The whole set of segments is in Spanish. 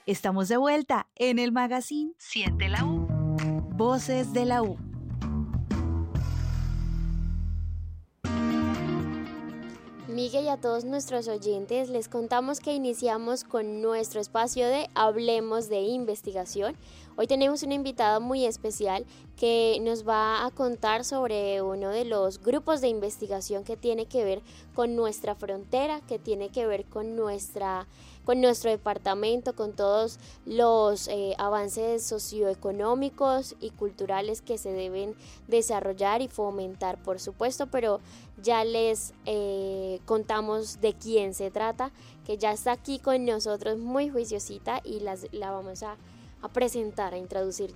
Estamos de vuelta en el magazine Siente la U. Voces de la U. Miguel, y a todos nuestros oyentes les contamos que iniciamos con nuestro espacio de Hablemos de Investigación. Hoy tenemos una invitada muy especial que nos va a contar sobre uno de los grupos de investigación que tiene que ver con nuestra frontera, que tiene que ver con nuestro departamento, con todos los avances socioeconómicos y culturales que se deben desarrollar y fomentar, por supuesto, pero ya les contamos de quién se trata, que ya está aquí con nosotros muy juiciosita y la vamos a presentar, a introducir,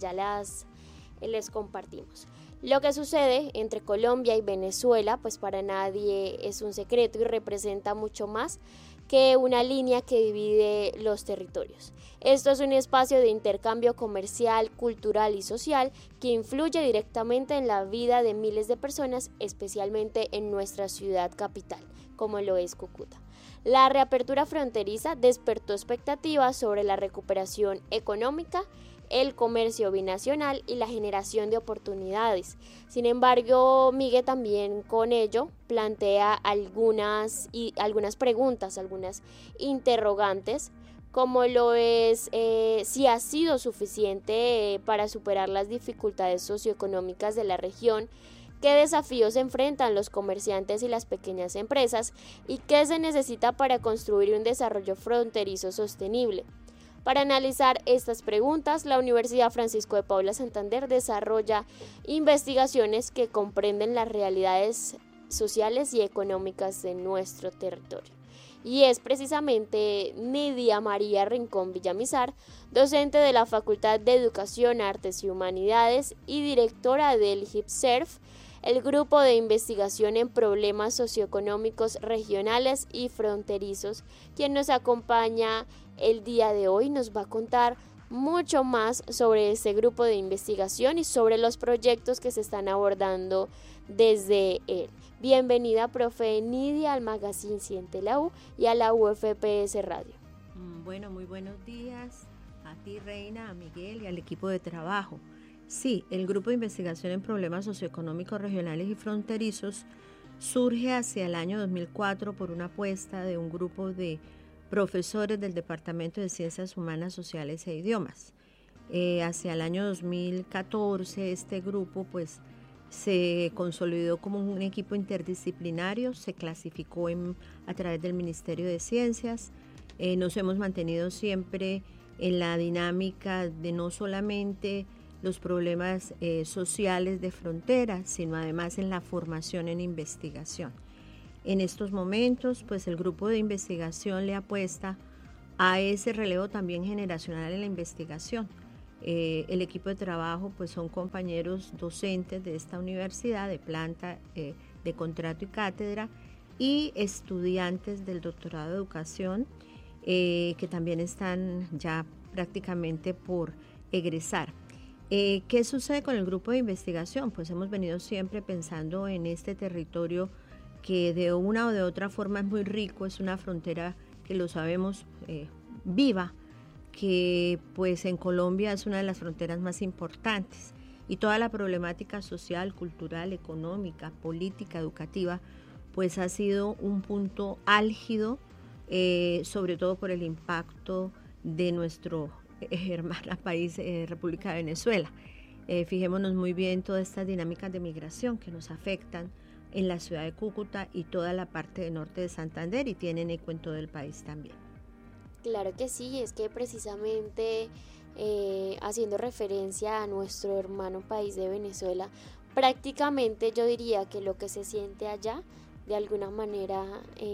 les compartimos. Lo que sucede entre Colombia y Venezuela, pues para nadie es un secreto y representa mucho más que una línea que divide los territorios. Esto es un espacio de intercambio comercial, cultural y social que influye directamente en la vida de miles de personas, especialmente en nuestra ciudad capital, como lo es Cúcuta. La reapertura fronteriza despertó expectativas sobre la recuperación económica, el comercio binacional y la generación de oportunidades. Sin embargo, Miguel también con ello plantea algunas preguntas, algunas interrogantes, como lo es si ha sido suficiente para superar las dificultades socioeconómicas de la región, qué desafíos enfrentan los comerciantes y las pequeñas empresas y qué se necesita para construir un desarrollo fronterizo sostenible. Para analizar estas preguntas, la Universidad Francisco de Paula Santander desarrolla investigaciones que comprenden las realidades sociales y económicas de nuestro territorio. Y es precisamente Nidia María Rincón Villamizar, docente de la Facultad de Educación, Artes y Humanidades y directora del HIPSERF, el grupo de investigación en problemas socioeconómicos regionales y fronterizos, quien nos acompaña el día de hoy. Nos va a contar mucho más sobre este grupo de investigación y sobre los proyectos que se están abordando desde él. Bienvenida, profe Nidia, al magazine Siente la U y a la UFPS Radio. Bueno, muy buenos días a ti, Reina, a Miguel y al equipo de trabajo. Sí, el Grupo de Investigación en Problemas Socioeconómicos Regionales y Fronterizos surge hacia el año 2004 por una apuesta de un grupo de profesores del Departamento de Ciencias Humanas, Sociales e Idiomas. Hacia el año 2014 este grupo pues se consolidó como un equipo interdisciplinario, se clasificó a través del Ministerio de Ciencias. Nos hemos mantenido siempre en la dinámica de no solamente los problemas sociales de frontera, sino además en la formación en investigación. En estos momentos, pues el grupo de investigación le apuesta a ese relevo también generacional en la investigación. El equipo de trabajo pues son compañeros docentes de esta universidad, de planta, de contrato y cátedra, y estudiantes del doctorado de educación que también están ya prácticamente por egresar. ¿Qué sucede con el grupo de investigación? Pues hemos venido siempre pensando en este territorio que de una o de otra forma es muy rico, es una frontera que lo sabemos viva, que pues en Colombia es una de las fronteras más importantes y toda la problemática social, cultural, económica, política, educativa, pues ha sido un punto álgido, sobre todo por el impacto de nuestro hermana país, República de Venezuela. Fijémonos muy bien todas estas dinámicas de migración que nos afectan en la ciudad de Cúcuta y toda la parte del norte de Santander y tienen eco en todo el país también. Claro que sí, es que precisamente haciendo referencia a nuestro hermano país de Venezuela, prácticamente yo diría que lo que se siente allá de alguna manera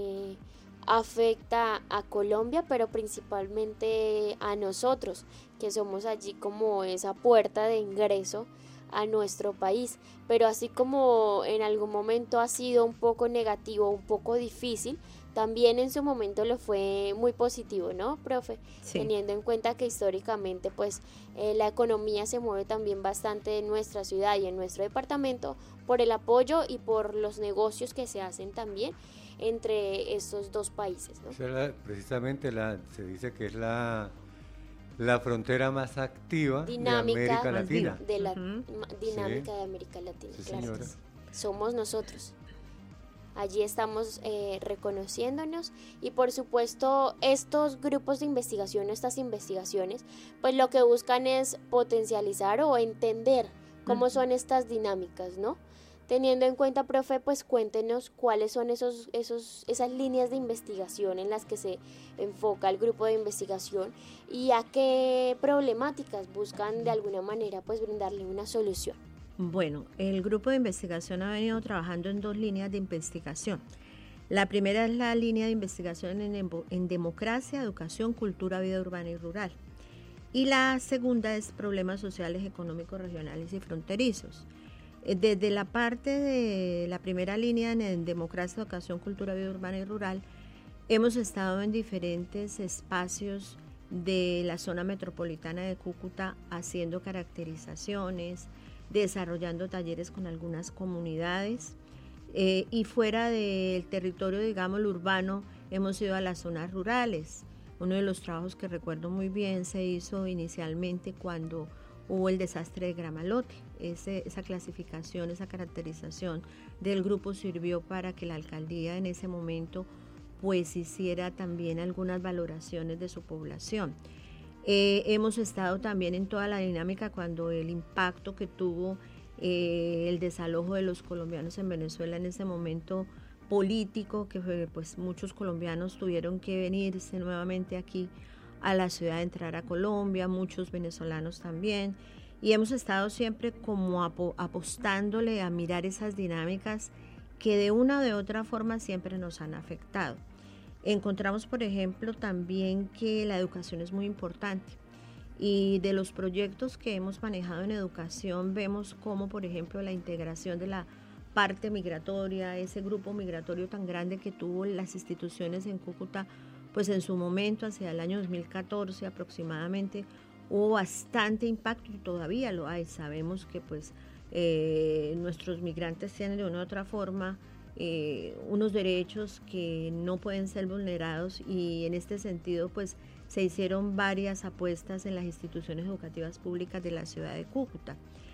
afecta a Colombia, pero principalmente a nosotros, que somos allí como esa puerta de ingreso a nuestro país. Pero así como en algún momento ha sido un poco negativo, un poco difícil, también en su momento lo fue muy positivo, ¿no, profe? Sí. Teniendo en cuenta que históricamente pues la economía se mueve también bastante en nuestra ciudad y en nuestro departamento por el apoyo y por los negocios que se hacen también entre estos dos países, ¿no? Precisamente se dice que es la la frontera más activa dinámica de América Latina. De la dinámica de América Latina, Sí, claro señora. que sí. Somos nosotros. Allí estamos reconociéndonos y por supuesto estos grupos de investigación, estas investigaciones, pues lo que buscan es potencializar o entender cómo son estas dinámicas, ¿no? Teniendo en cuenta, profe, pues cuéntenos cuáles son esas líneas de investigación en las que se enfoca el grupo de investigación y a qué problemáticas buscan de alguna manera pues brindarle una solución. Bueno, el grupo de investigación ha venido trabajando en 2 líneas de investigación. La primera es la línea de investigación en democracia, educación, cultura, vida urbana y rural. Y la segunda es problemas sociales, económicos, regionales y fronterizos. Desde la parte de la primera línea en democracia, educación, cultura, vida urbana y rural, hemos estado en diferentes espacios de la zona metropolitana de Cúcuta haciendo caracterizaciones, desarrollando talleres con algunas comunidades y fuera del territorio, digamos, lo urbano, hemos ido a las zonas rurales. Uno de los trabajos que recuerdo muy bien se hizo inicialmente cuando hubo el desastre de Gramalote. Esa clasificación, esa caracterización del grupo sirvió para que la alcaldía en ese momento pues hiciera también algunas valoraciones de su población. Hemos estado también en toda la dinámica cuando el impacto que tuvo el desalojo de los colombianos en Venezuela en ese momento político, que pues muchos colombianos tuvieron que venirse nuevamente aquí a la ciudad, de entrar a Colombia, muchos venezolanos también, y hemos estado siempre como apostándole a mirar esas dinámicas que de una o de otra forma siempre nos han afectado. Encontramos, por ejemplo, también que la educación es muy importante y de los proyectos que hemos manejado en educación vemos como, por ejemplo, la integración de la parte migratoria, ese grupo migratorio tan grande que tuvo las instituciones en Cúcuta, pues en su momento, hacia el año 2014 aproximadamente, hubo bastante impacto y todavía lo hay. Sabemos que pues nuestros migrantes tienen de una u otra forma unos derechos que no pueden ser vulnerados y en este sentido pues se hicieron varias apuestas en las instituciones educativas públicas de la ciudad de Cúcuta.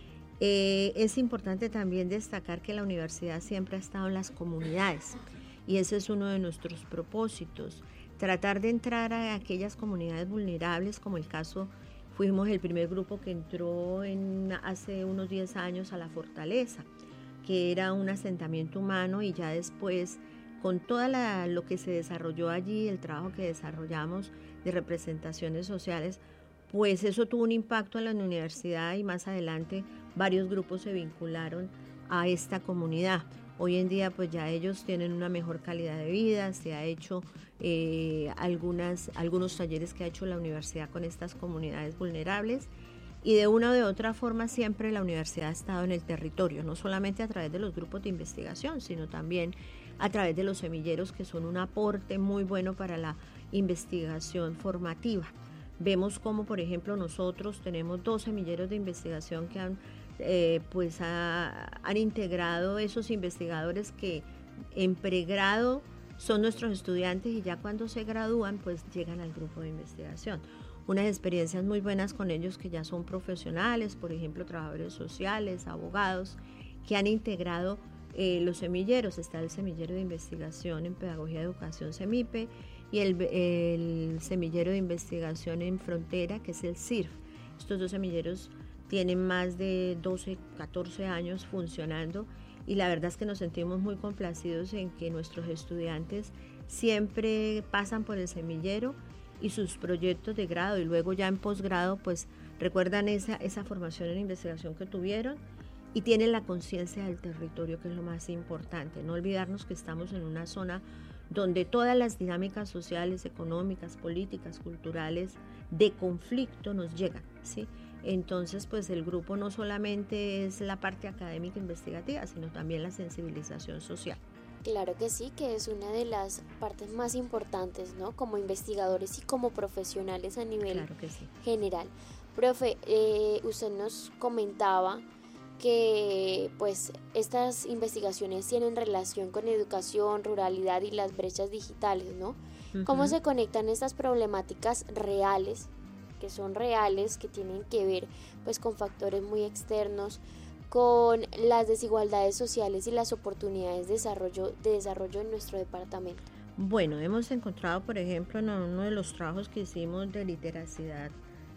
Es importante también destacar que la universidad siempre ha estado en las comunidades y ese es uno de nuestros propósitos, tratar de entrar a aquellas comunidades vulnerables, como el caso, fuimos el primer grupo que entró hace unos 10 años a La Fortaleza, que era un asentamiento humano, y ya después con toda lo que se desarrolló allí, el trabajo que desarrollamos de representaciones sociales, pues eso tuvo un impacto en la universidad y más adelante varios grupos se vincularon a esta comunidad. Hoy en día pues ya ellos tienen una mejor calidad de vida, se ha hecho algunos talleres que ha hecho la universidad con estas comunidades vulnerables y de una o de otra forma siempre la universidad ha estado en el territorio, no solamente a través de los grupos de investigación, sino también a través de los semilleros que son un aporte muy bueno para la investigación formativa. Vemos como por ejemplo nosotros tenemos 2 semilleros de investigación que han integrado esos investigadores que en pregrado son nuestros estudiantes y ya cuando se gradúan pues llegan al grupo de investigación. Unas experiencias muy buenas con ellos que ya son profesionales, por ejemplo trabajadores sociales, abogados, que han integrado los semilleros. Está el semillero de investigación en pedagogía y educación SEMIPE y el semillero de investigación en frontera, que es el CIRF. Estos 2 semilleros tienen más de 12, 14 años funcionando y la verdad es que nos sentimos muy complacidos en que nuestros estudiantes siempre pasan por el semillero y sus proyectos de grado y luego ya en posgrado pues recuerdan esa formación en investigación que tuvieron y tienen la conciencia del territorio, que es lo más importante. No olvidarnos que estamos en una zona donde todas las dinámicas sociales, económicas, políticas, culturales de conflicto nos llegan, ¿sí? Entonces, pues el grupo no solamente es la parte académica investigativa, sino también la sensibilización social. Claro que sí, que es una de las partes más importantes, ¿no? Como investigadores y como profesionales a nivel general. Profe, usted nos comentaba que pues estas investigaciones tienen relación con educación, ruralidad y las brechas digitales, ¿no? ¿Cómo se conectan estas problemáticas reales que son reales, que tienen que ver pues con factores muy externos, con las desigualdades sociales y las oportunidades de desarrollo en nuestro departamento? Bueno, hemos encontrado, por ejemplo, en uno de los trabajos que hicimos de literacidad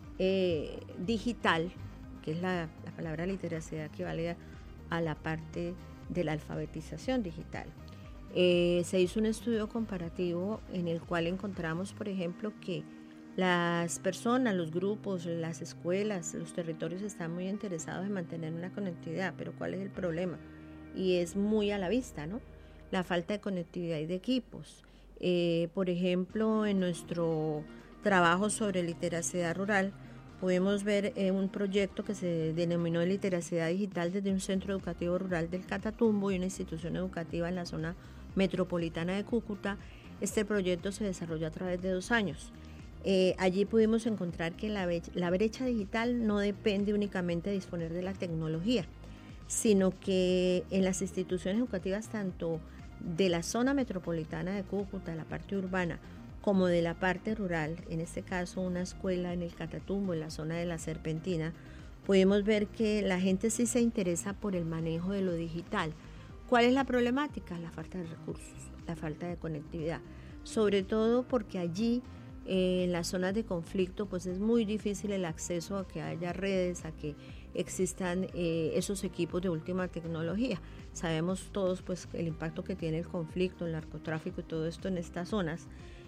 digital, que es la palabra literacidad que vale a la parte de la alfabetización digital. Se hizo un estudio comparativo en el cual encontramos, por ejemplo, que las personas, los grupos, las escuelas, los territorios están muy interesados en mantener una conectividad, pero ¿cuál es el problema? Y es muy a la vista, ¿no? La falta de conectividad y de equipos. Por ejemplo, en nuestro trabajo sobre literacidad rural, podemos ver un proyecto que se denominó Literacidad Digital desde un centro educativo rural del Catatumbo y una institución educativa en la zona metropolitana de Cúcuta. Este proyecto se desarrolló a través de 2 años. Allí pudimos encontrar que la brecha digital no depende únicamente de disponer de la tecnología, sino que en las instituciones educativas tanto de la zona metropolitana de Cúcuta, la parte urbana, como de la parte rural, en este caso una escuela en el Catatumbo, en la zona de la Serpentina, pudimos ver que la gente sí se interesa por el manejo de lo digital. ¿Cuál es la problemática? La falta de recursos, la falta de conectividad, sobre todo porque allí en las zonas de conflicto pues es muy difícil el acceso a que haya redes, a que existan esos equipos de última tecnología. Sabemos todos pues el impacto que tiene el conflicto, el narcotráfico y todo esto en estas zonas.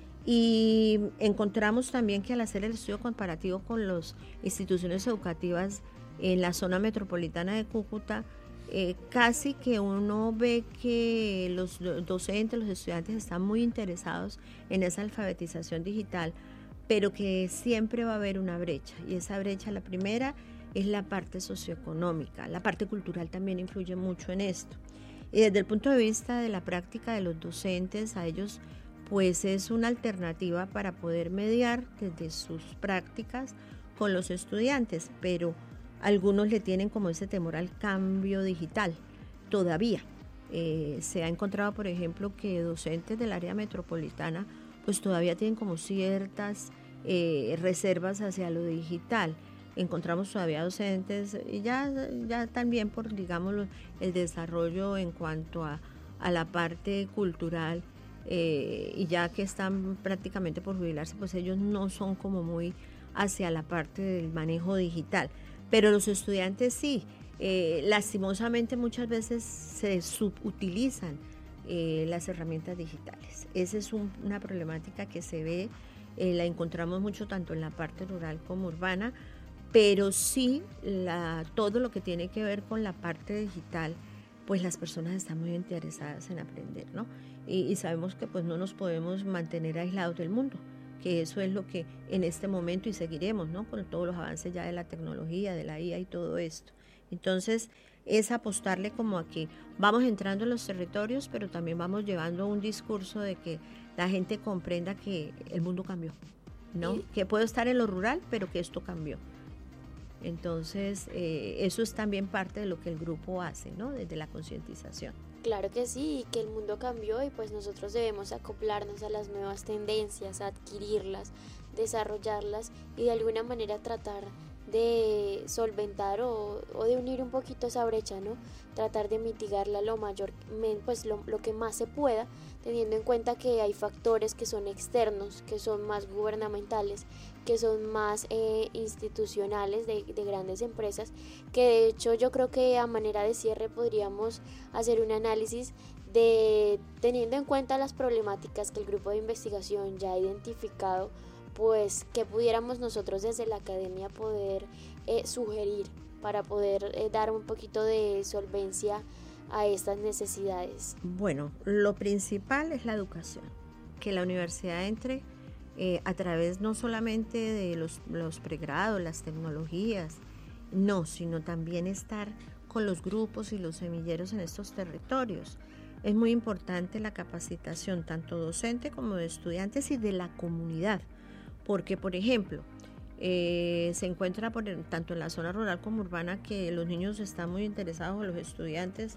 Y encontramos también que al hacer el estudio comparativo con las instituciones educativas en la zona metropolitana de Cúcuta, casi que uno ve que los docentes, los estudiantes están muy interesados en esa alfabetización digital, pero que siempre va a haber una brecha. Y esa brecha, la primera, es la parte socioeconómica. La parte cultural también influye mucho en esto. Y desde el punto de vista de la práctica de los docentes, a ellos pues es una alternativa para poder mediar desde sus prácticas con los estudiantes, pero algunos le tienen como ese temor al cambio digital todavía. Se ha encontrado, por ejemplo, que docentes del área metropolitana pues todavía tienen como ciertas reservas hacia lo digital. Encontramos todavía docentes, y ya también por, digamos, el desarrollo en cuanto a la parte cultural, y ya que están prácticamente por jubilarse, pues ellos no son como muy hacia la parte del manejo digital, pero los estudiantes sí. Lastimosamente muchas veces se subutilizan las herramientas digitales. Esa es una problemática que se ve, la encontramos mucho tanto en la parte rural como urbana, pero sí todo lo que tiene que ver con la parte digital, pues las personas están muy interesadas en aprender, ¿no? Y sabemos que pues no nos podemos mantener aislados del mundo, que eso es lo que en este momento y seguiremos, ¿no? Con todos los avances ya de la tecnología, de la IA y todo esto. Entonces es apostarle como a que vamos entrando en los territorios, pero también vamos llevando un discurso de que la gente comprenda que el mundo cambió, ¿no? Que puedo estar en lo rural, pero que esto cambió. Entonces, eso es también parte de lo que el grupo hace, ¿no? Desde la concientización. Claro que sí, y que el mundo cambió y pues nosotros debemos acoplarnos a las nuevas tendencias, adquirirlas, desarrollarlas y de alguna manera tratar de solventar o de unir un poquito esa brecha, ¿no? Tratar de mitigarla pues lo que más se pueda, teniendo en cuenta que hay factores que son externos, que son más gubernamentales, que son más institucionales de grandes empresas, que de hecho yo creo que a manera de cierre podríamos hacer un análisis de, teniendo en cuenta las problemáticas que el grupo de investigación ya ha identificado, pues que pudiéramos nosotros desde la academia poder sugerir para poder dar un poquito de solvencia a estas necesidades. Bueno, lo principal es la educación, que la universidad entre a través no solamente de los pregrados, las tecnologías, no, sino también estar con los grupos y los semilleros en estos territorios. Es muy importante la capacitación tanto docente como de estudiantes y de la comunidad, porque por ejemplo, se encuentra tanto en la zona rural como urbana que los niños están muy interesados, los estudiantes,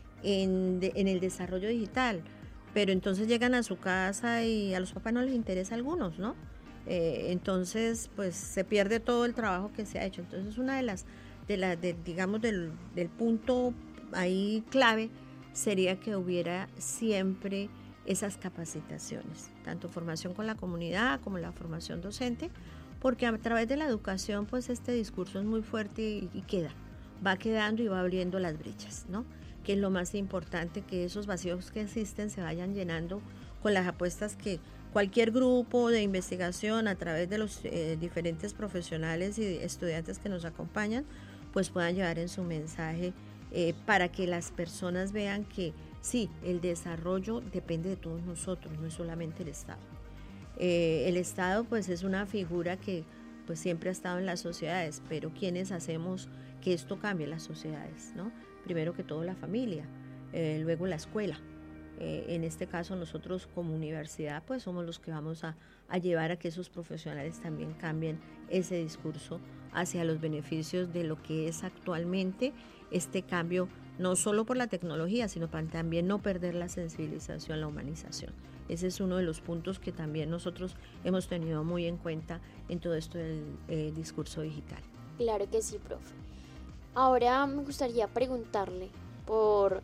en el desarrollo digital, pero entonces llegan a su casa y a los papás no les interesa a algunos, ¿no? Entonces, pues se pierde todo el trabajo que se ha hecho. Entonces, una digamos, del punto ahí clave sería que hubiera siempre esas capacitaciones, tanto formación con la comunidad como la formación docente, porque a través de la educación, pues este discurso es muy fuerte y va quedando y va abriendo las brechas, ¿no? Que es lo más importante, que esos vacíos que existen se vayan llenando con las apuestas que cualquier grupo de investigación a través de los diferentes profesionales y estudiantes que nos acompañan, pues puedan llevar en su mensaje para que las personas vean que sí, el desarrollo depende de todos nosotros, no es solamente el Estado. El Estado pues es una figura que pues siempre ha estado en las sociedades, pero ¿quiénes hacemos que esto cambie las sociedades, ¿no? Primero que todo la familia, luego la escuela. En este caso nosotros como universidad pues somos los que vamos a llevar a que esos profesionales también cambien ese discurso hacia los beneficios de lo que es actualmente este cambio, no solo por la tecnología, sino para también no perder la sensibilización, la humanización. Ese es uno de los puntos que también nosotros hemos tenido muy en cuenta en todo esto del discurso digital. Claro que sí, profe. Ahora me gustaría preguntarle por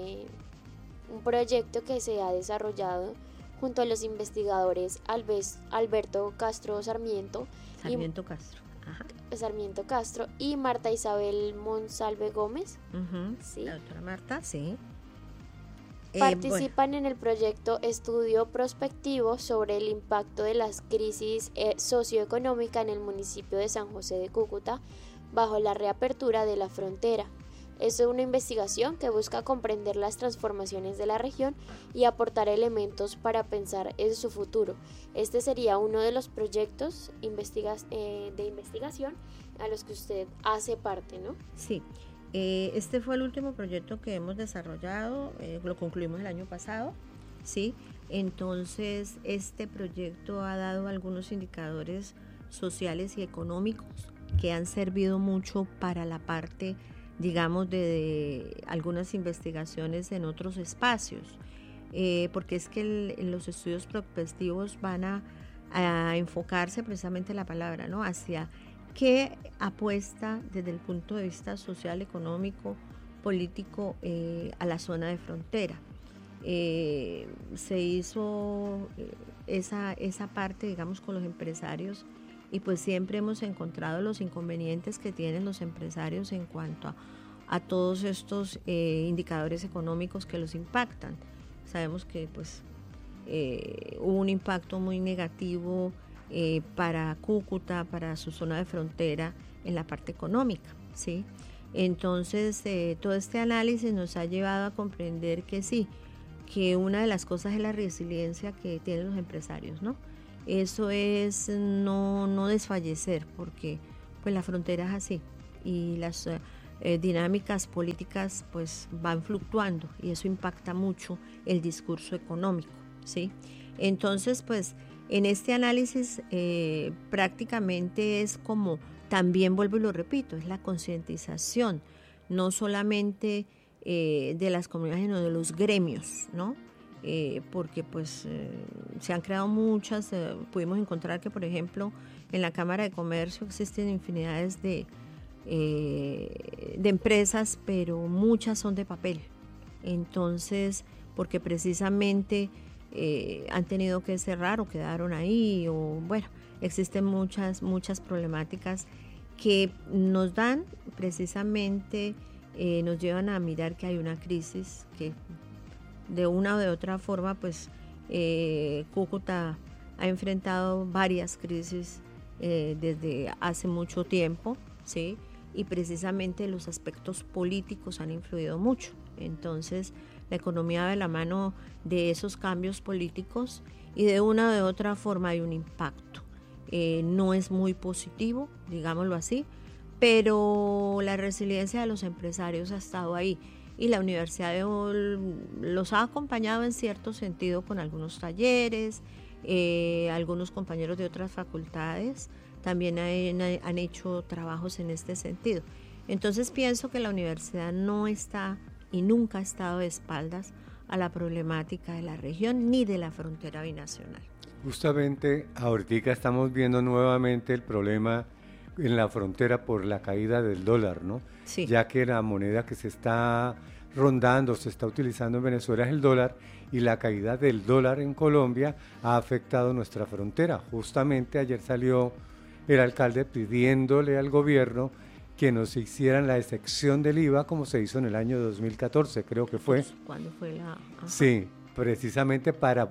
un proyecto que se ha desarrollado junto a los investigadores Alberto Castro Sarmiento. Sarmiento Castro y Marta Isabel Monsalve Gómez. ¿Sí? La doctora Marta, sí. Participan en el proyecto Estudio Prospectivo sobre el impacto de las crisis socioeconómica en el municipio de San José de Cúcuta bajo la reapertura de la frontera. Es una investigación que busca comprender las transformaciones de la región y aportar elementos para pensar en su futuro. Este sería uno de los proyectos de investigación a los que usted hace parte, ¿no? Sí, este fue el último proyecto que hemos desarrollado, lo concluimos el año pasado, ¿sí? Entonces, este proyecto ha dado algunos indicadores sociales y económicos que han servido mucho para la parte, digamos, de algunas investigaciones en otros espacios, porque es que los estudios prospectivos van a enfocarse precisamente la palabra, ¿no? Hacia qué apuesta desde el punto de vista social, económico, político a la zona de frontera. Se hizo esa parte, digamos, con los empresarios, y pues siempre hemos encontrado los inconvenientes que tienen los empresarios en cuanto a todos estos indicadores económicos que los impactan. Sabemos que pues hubo un impacto muy negativo para Cúcuta, para su zona de frontera en la parte económica, ¿sí? Entonces todo este análisis nos ha llevado a comprender que sí, que una de las cosas es la resiliencia que tienen los empresarios, ¿no? Eso es no desfallecer, porque pues la frontera es así y las dinámicas políticas pues van fluctuando y eso impacta mucho el discurso económico, ¿sí? Entonces pues en este análisis prácticamente es como, también vuelvo y lo repito, es la concientización, no solamente de las comunidades, sino de los gremios, ¿no? Porque pues se han creado muchas, pudimos encontrar que por ejemplo en la Cámara de Comercio existen infinidades de empresas, pero muchas son de papel. Entonces, porque precisamente han tenido que cerrar o quedaron ahí, o bueno, existen muchas problemáticas que nos dan precisamente, nos llevan a mirar que hay una crisis que de una o de otra forma pues Cúcuta ha enfrentado varias crisis desde hace mucho tiempo, ¿sí? Y precisamente los aspectos políticos han influido mucho. Entonces la economía va de la mano de esos cambios políticos y de una o de otra forma hay un impacto. No es muy positivo, digámoslo así, pero la resiliencia de los empresarios ha estado ahí y la universidad los ha acompañado en cierto sentido con algunos talleres, algunos compañeros de otras facultades también han hecho trabajos en este sentido. Entonces pienso que la universidad no está y nunca ha estado de espaldas a la problemática de la región ni de la frontera binacional. Justamente ahorita estamos viendo nuevamente el problema en la frontera por la caída del dólar, ¿no? Sí. Ya que la moneda que se está rondando, se está utilizando en Venezuela es el dólar, y la caída del dólar en Colombia ha afectado nuestra frontera. Justamente ayer salió el alcalde pidiéndole al gobierno que nos hicieran la excepción del IVA como se hizo en el año 2014, creo que fue. ¿Cuándo fue la...? Ajá. Sí, precisamente para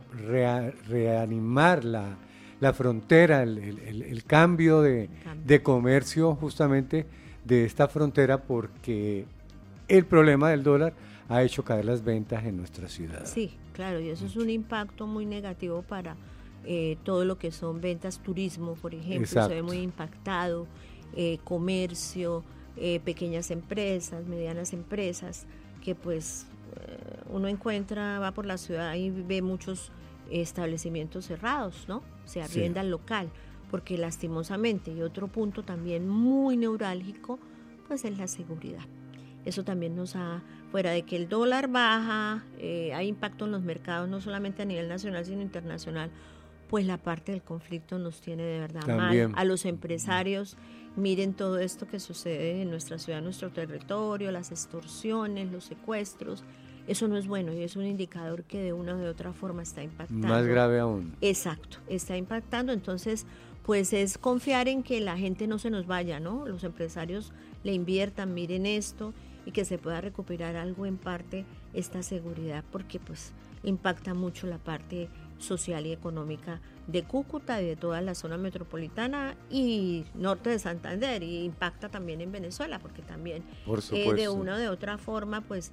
reanimar la frontera, el cambio de comercio justamente de esta frontera, porque el problema del dólar ha hecho caer las ventas en nuestra ciudad. Sí, claro, y eso es un impacto muy negativo para todo lo que son ventas, turismo, por ejemplo. Exacto. Se ve muy impactado, comercio, pequeñas empresas, medianas empresas, que pues uno encuentra, va por la ciudad y ve muchos establecimientos cerrados, ¿no? Se arrienda al local, porque lastimosamente, y otro punto también muy neurálgico, pues es la seguridad. Eso también nos ha, fuera de que el dólar baja, hay impacto en los mercados, no solamente a nivel nacional, sino internacional, pues la parte del conflicto nos tiene de verdad también mal. A los empresarios, miren todo esto que sucede en nuestra ciudad, en nuestro territorio, las extorsiones, los secuestros, eso no es bueno y es un indicador que de una o de otra forma está impactando. Más grave aún. Exacto, está impactando, entonces pues es confiar en que la gente no se nos vaya, ¿no? Los empresarios le inviertan, miren esto, y que se pueda recuperar algo en parte esta seguridad, porque pues impacta mucho la parte social y económica de Cúcuta y de toda la zona metropolitana y norte de Santander, y impacta también en Venezuela, porque también de una o de otra forma pues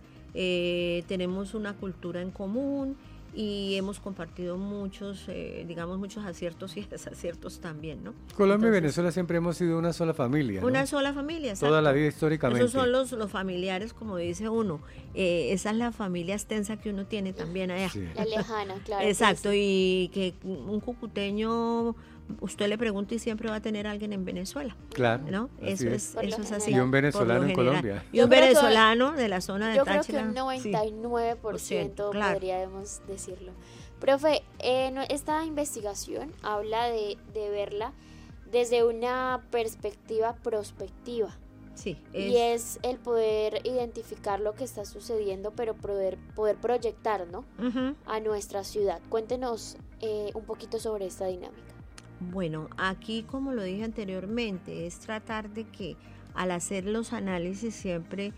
tenemos una cultura en común y hemos compartido muchos, muchos aciertos y desaciertos también, ¿no? Colombia y Venezuela siempre hemos sido una sola familia, ¿no? Una sola familia, exacto. Toda la vida históricamente. Esos son los familiares, como dice uno. Esa es la familia extensa que uno tiene también allá. Sí. La lejana, claro. Exacto, y que un cucuteño, usted le pregunta y siempre va a tener a alguien en Venezuela. Claro. ¿No? Eso es así. Y un venezolano en Colombia. Y un venezolano de la zona de Táchira. Yo creo que un 99% claro. podríamos decirlo. Profe, esta investigación habla de verla desde una perspectiva prospectiva. Sí, y es el poder identificar lo que está sucediendo, pero poder proyectar, ¿no? Uh-huh. A nuestra ciudad. Cuéntenos un poquito sobre esta dinámica. Bueno, aquí, como lo dije anteriormente, es tratar de que al hacer los análisis siempre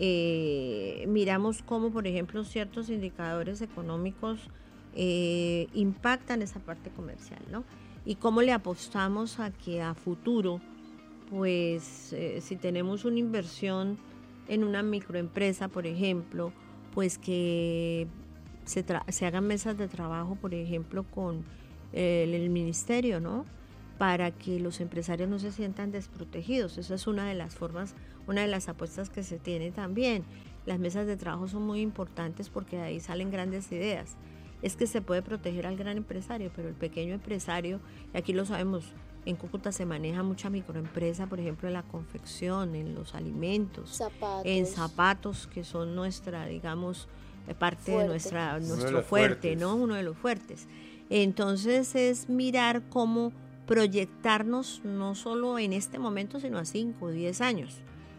miramos cómo, por ejemplo, ciertos indicadores económicos impactan esa parte comercial, ¿no? Y cómo le apostamos a que a futuro, pues si tenemos una inversión en una microempresa, por ejemplo, pues que se hagan mesas de trabajo, por ejemplo, con el ministerio, ¿no? Para que los empresarios no se sientan desprotegidos. Esa es una de las formas, una de las apuestas que se tiene también. Las mesas de trabajo son muy importantes porque de ahí salen grandes ideas. Es que se puede proteger al gran empresario, pero el pequeño empresario, y aquí lo sabemos, en Cúcuta se maneja mucha microempresa, por ejemplo, en la confección, en los alimentos, en zapatos, que son nuestra, digamos, parte de nuestro fuerte, ¿no? Uno de los fuertes. Entonces es mirar cómo proyectarnos no solo en este momento, sino a 5 o 10 años,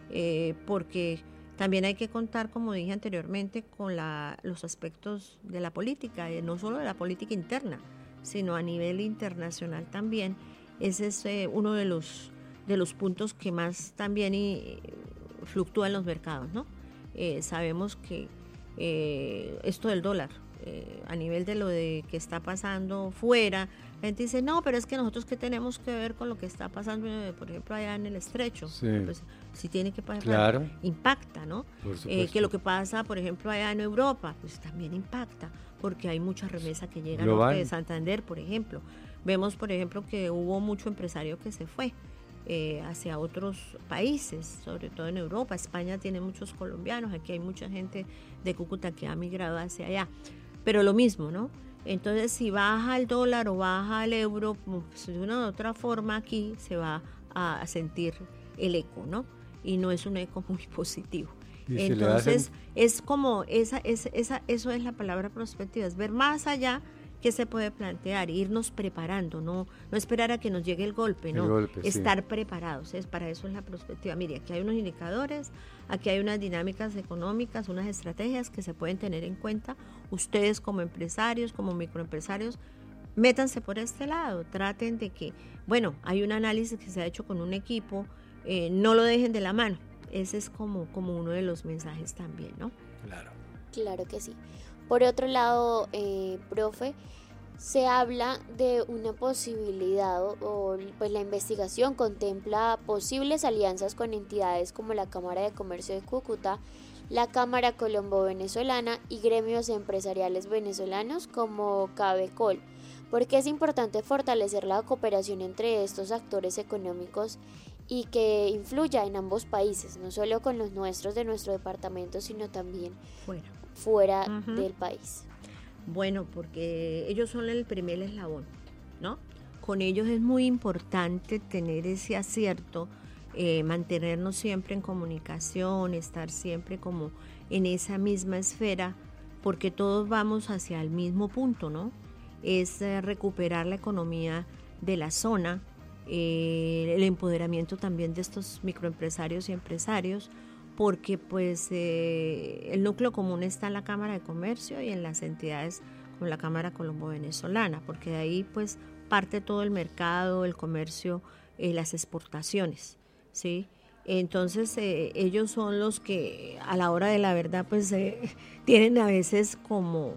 porque también hay que contar, como dije anteriormente, con los aspectos de la política, no solo de la política interna, sino a nivel internacional también. Ese es uno de los puntos que más también fluctúa en los mercados, ¿no? Sabemos que esto del dólar, a nivel de lo de que está pasando fuera, la gente dice, no, pero es que nosotros qué tenemos que ver con lo que está pasando, por ejemplo, allá en el estrecho. Sí. Pues, si tiene que pasar, claro. Impacta, ¿no? Que lo que pasa, por ejemplo, allá en Europa, pues también impacta, porque hay mucha remesa que llega al norte de Santander, por ejemplo. Vemos, por ejemplo, que hubo mucho empresario que se fue hacia otros países, sobre todo en Europa. España tiene muchos colombianos, aquí hay mucha gente de Cúcuta que ha migrado hacia allá. Pero lo mismo, ¿no? Entonces, si baja el dólar o baja el euro, pues de una u otra forma aquí se va a sentir el eco, ¿no? Y no es un eco muy positivo. Entonces, es como eso es la palabra prospectiva, es ver más allá ¿qué se puede plantear? Irnos preparando, no esperar a que nos llegue el golpe, ¿no? Estar preparados, para eso es la perspectiva. Mire, aquí hay unos indicadores, aquí hay unas dinámicas económicas, unas estrategias que se pueden tener en cuenta. Ustedes como empresarios, como microempresarios, métanse por este lado, traten de que, bueno, hay un análisis que se ha hecho con un equipo, no lo dejen de la mano. Ese es como uno de los mensajes también, ¿no? Claro que sí. Por otro lado, profe, se habla de una posibilidad o pues la investigación contempla posibles alianzas con entidades como la Cámara de Comercio de Cúcuta, la Cámara Colombo-Venezolana y gremios empresariales venezolanos como Cabecol, porque es importante fortalecer la cooperación entre estos actores económicos y que influya en ambos países, no solo con los nuestros de nuestro departamento, sino también fuera del país. Bueno, porque ellos son el primer eslabón, ¿no? Con ellos es muy importante tener ese acierto, mantenernos siempre en comunicación, estar siempre como en esa misma esfera, porque todos vamos hacia el mismo punto, ¿no? Es recuperar la economía de la zona, el empoderamiento también de estos microempresarios y empresarios, porque pues el núcleo común está en la Cámara de Comercio y en las entidades como la Cámara Colombo-Venezolana, porque de ahí pues parte todo el mercado, el comercio, las exportaciones, ¿sí? Entonces ellos son los que a la hora de la verdad pues tienen a veces como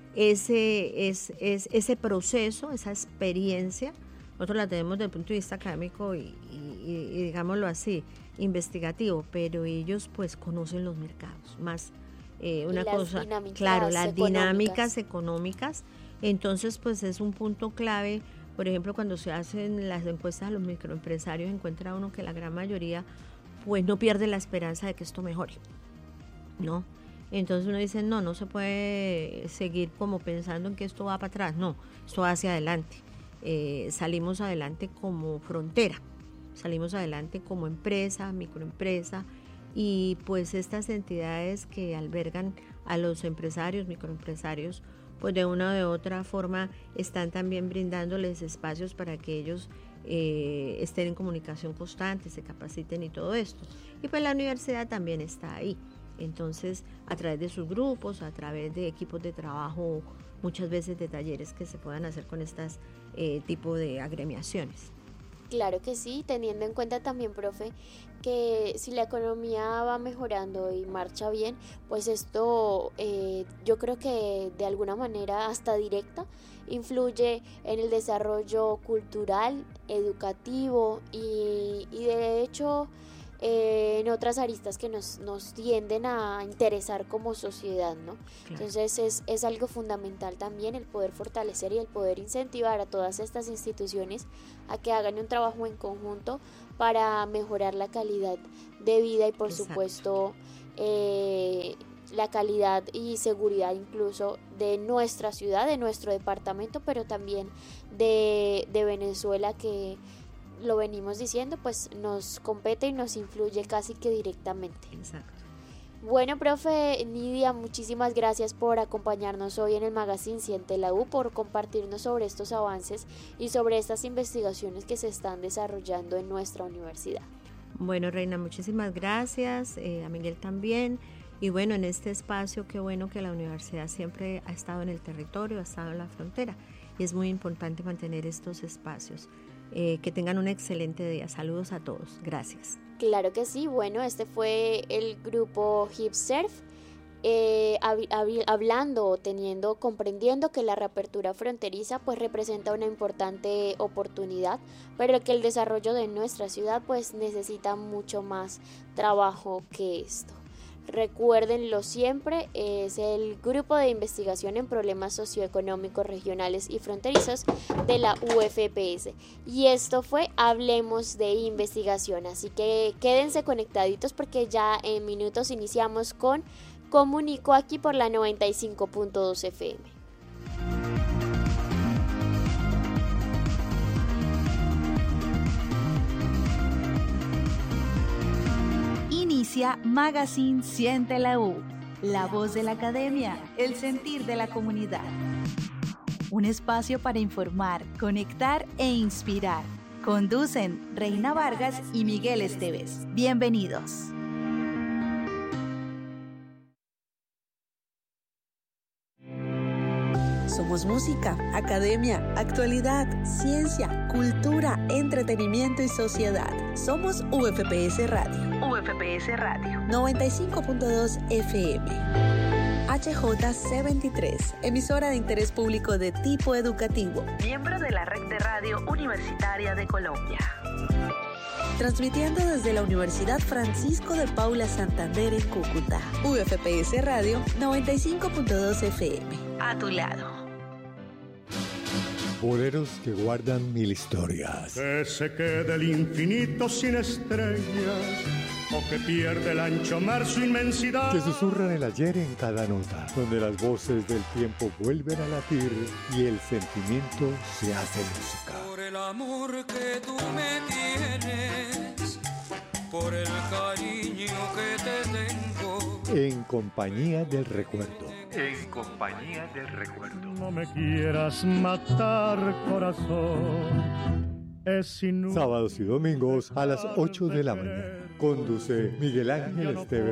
ese proceso, esa experiencia. Nosotros la tenemos desde el punto de vista académico y digámoslo así, investigativo, pero ellos pues conocen los mercados, más una cosa, claro, las dinámicas económicas. Entonces pues es un punto clave. Por ejemplo, cuando se hacen las encuestas a los microempresarios, encuentra uno que la gran mayoría pues no pierde la esperanza de que esto mejore, ¿no? Entonces uno dice, no se puede seguir como pensando en que esto va para atrás, no, esto va hacia adelante. Salimos adelante como frontera, salimos adelante como empresa, microempresa, y pues estas entidades que albergan a los empresarios, microempresarios, pues de una o de otra forma están también brindándoles espacios para que ellos estén en comunicación constante, se capaciten y todo esto. Y pues la universidad también está ahí. Entonces, a través de sus grupos, a través de equipos de trabajo, muchas veces de talleres que se puedan hacer con estas tipo de agremiaciones. Claro que sí, teniendo en cuenta también, profe, que si la economía va mejorando y marcha bien, pues esto yo creo que de alguna manera hasta directa influye en el desarrollo cultural, educativo y de hecho en otras aristas que nos tienden a interesar como sociedad, ¿no? Claro. Entonces es algo fundamental también el poder fortalecer y el poder incentivar a todas estas instituciones a que hagan un trabajo en conjunto para mejorar la calidad de vida y por supuesto la calidad y seguridad incluso de nuestra ciudad, de nuestro departamento, pero también de Venezuela, que lo venimos diciendo, pues nos compete y nos influye casi que directamente. Exacto. Bueno, profe Nidia, muchísimas gracias por acompañarnos hoy en el Magazine Siente la U, por compartirnos sobre estos avances y sobre estas investigaciones que se están desarrollando en nuestra universidad. Bueno, Reina, muchísimas gracias, a Miguel también. Y bueno, en este espacio, qué bueno que la universidad siempre ha estado en el territorio, ha estado en la frontera, y es muy importante mantener estos espacios. Que tengan un excelente día. Saludos a todos. Gracias. Claro que sí. Bueno, este fue el grupo HipSurf hablando, comprendiendo que la reapertura fronteriza pues representa una importante oportunidad, pero que el desarrollo de nuestra ciudad pues necesita mucho más trabajo que esto. Recuérdenlo siempre, es el Grupo de Investigación en Problemas Socioeconómicos Regionales y Fronterizos de la UFPS. Y esto fue Hablemos de Investigación, así que quédense conectaditos porque ya en minutos iniciamos con Comunico aquí por la 95.2 FM. Inicia Magazine Siente la U, la voz de la academia, el sentir de la comunidad. un espacio para informar, conectar e inspirar. Conducen Reina Vargas y Miguel Esteves. Bienvenidos. Somos música, academia, actualidad, ciencia, cultura, entretenimiento y sociedad. Somos UFPS Radio. UFPS Radio. 95.2 FM. HJC23, emisora de interés público de tipo educativo. Miembro de la Red de Radio Universitaria de Colombia. Transmitiendo desde la Universidad Francisco de Paula Santander en Cúcuta. UFPS Radio 95.2 FM. A tu lado. Boleros que guardan mil historias. Que se quede el infinito sin estrellas, o que pierde el ancho mar su inmensidad. Que susurran el ayer en cada nota, donde las voces del tiempo vuelven a latir y el sentimiento se hace música. Por el amor que tú me tienes, por el cariño que te tengo. En compañía del recuerdo. En compañía del recuerdo. No me quieras matar, corazón. Es inútil. Sábados y domingos a las 8 de la mañana. Conduce Miguel Ángel Esteves.